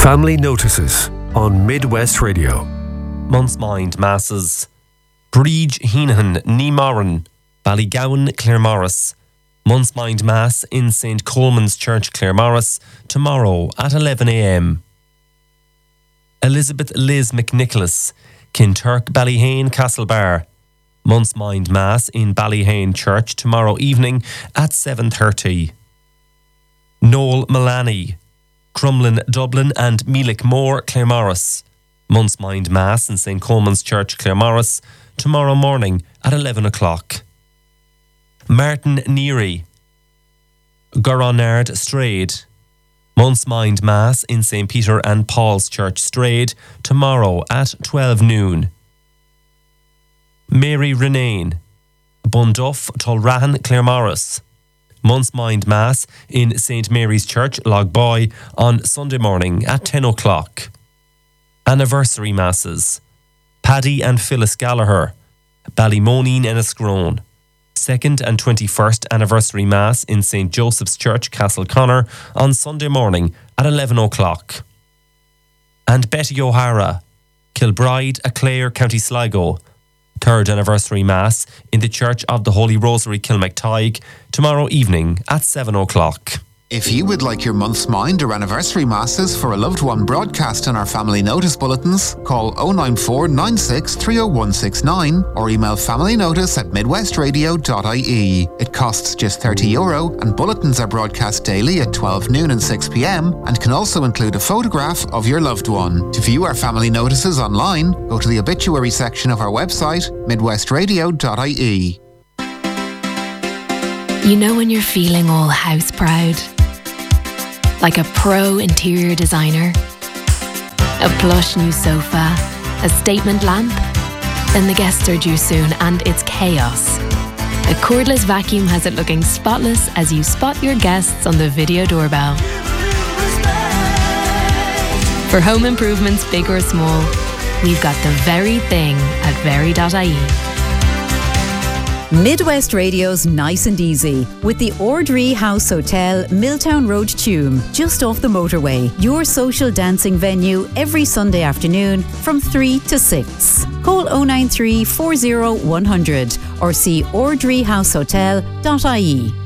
Family Notices on Midwest Radio. Month's Mind Masses. Bríd Heenahan, Neemaran, Ballygowan, Claremorris. Month's Mind Mass in St. Coleman's Church, Claremorris, tomorrow at 11 a.m. Elizabeth Liz McNicholas, Kinturk, Ballyhane, Castlebar. Month's Mind Mass in Ballyhane Church tomorrow evening at 7:30. Noel Malani, Crumlin, Dublin and Meelickmore, Claremorris. Month's Mind Mass in St. Coleman's Church, Claremorris, tomorrow morning at 11 o'clock. Martin Neary, Goronard, Strade. Month's Mind Mass in St. Peter and Paul's Church, Strade, tomorrow at 12 noon. Mary Renane, Bunduff, Tulrahan, Claremorris. Month's Mind Mass in St. Mary's Church, Logboy, on Sunday morning at 10 o'clock. Anniversary Masses. Paddy and Phyllis Gallagher, Ballymoneen, Enniscrone. 2nd and 21st Anniversary Mass in St. Joseph's Church, Castleconnor, on Sunday morning at 11 o'clock. And Betty O'Hara, Kilbride, Aclair, County Sligo. 3rd Anniversary Mass in the Church of the Holy Rosary, Kilmactyke, tomorrow evening at 7 o'clock. If you would like your month's mind or anniversary masses for a loved one broadcast on our family notice bulletins, call 094 96 30169 or email familynotice@midwestradio.ie. It costs just €30 and bulletins are broadcast daily at 12 noon and 6 p.m. and can also include a photograph of your loved one. To view our family notices online, go to the obituary section of our website, midwestradio.ie. You know when you're feeling all house proud? Like a pro interior designer? A plush new sofa? A statement lamp? Then the guests are due soon and it's chaos. A cordless vacuum has it looking spotless as you spot your guests on the video doorbell. For home improvements big or small, we've got the very thing at very.ie. Midwest Radio's Nice and Easy with the Ordree House Hotel, Milltown Road, Tuam, just off the motorway. Your social dancing venue every Sunday afternoon from 3 to 6. Call 093 40 100 or see ordreehousehotel.ie.